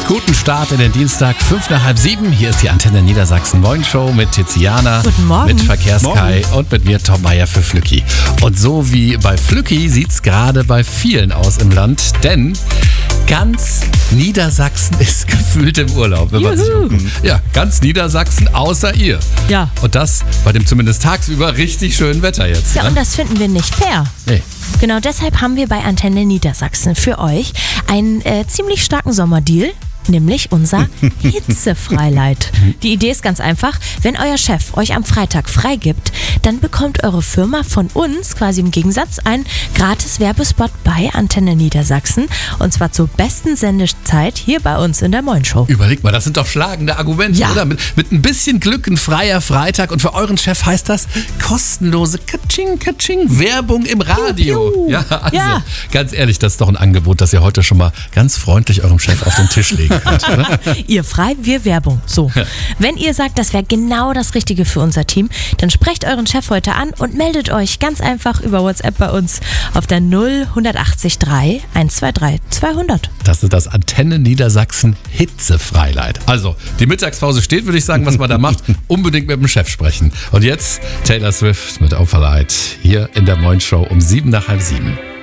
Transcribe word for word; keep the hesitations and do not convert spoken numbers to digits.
Guten Start in den Dienstag, fünf nach halb sieben. Hier ist die Antenne Niedersachsen Moin Show mit Tiziana, Guten Morgen. mit Verkehrskai und mit mir, Tom Meier für Flücki. Und so wie bei Flücki sieht es gerade bei vielen aus im Land, denn ganz Niedersachsen ist gefühlt im Urlaub. Wenn man sich um, ja, ganz Niedersachsen außer ihr. Ja. Und das bei dem zumindest tagsüber richtig schönen Wetter jetzt. Ja, ne? und das finden wir nicht fair. Nee. Genau deshalb haben wir bei Antenne Niedersachsen für euch einen äh, ziemlich starken Sommerdeal. Nämlich unser Hitzefreileid. Die Idee ist ganz einfach. Wenn euer Chef euch am Freitag freigibt, dann bekommt eure Firma von uns quasi im Gegensatz einen gratis Werbespot bei Antenne Niedersachsen. Und zwar zur besten Sendezeit hier bei uns in der Moin Show. Überleg mal, das sind doch schlagende Argumente, Ja. oder? Mit, mit ein bisschen Glück ein freier Freitag. Und für euren Chef heißt das kostenlose Katsching, Katsching, Werbung im Radio. Piu, piu. Ja, also Ja. ganz ehrlich, das ist doch ein Angebot, das ihr heute schon mal ganz freundlich eurem Chef auf den Tisch legen könnt, oder? Ihr frei, wir Werbung. So. Wenn ihr sagt, das wäre genau das Richtige für unser Team, dann sprecht euren Chef heute an und meldet euch ganz einfach über WhatsApp bei uns auf der null achtzig drei eins zwei drei zweihundert. Das ist das Antenne Niedersachsen Hitzefreileid. Also, die Mittagspause steht, würde ich sagen, was man da macht. Unbedingt mit dem Chef sprechen. Und jetzt Taylor Swift mit Overlight hier in der Moin Show um sieben nach halb sieben.